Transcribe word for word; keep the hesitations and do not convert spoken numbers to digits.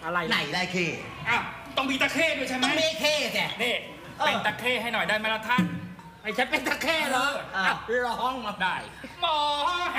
อะไรไหนได้เข้อ้าวต้องมีตะเข้ด้วยใช่ไหมต้องมีเข้แกนี่เป็นตะเข้ให้หน่อยได้ไหมล่ะท่านไอ้ฉันเป็นตะเข้เหรออ้าวร้องมาได้หมอ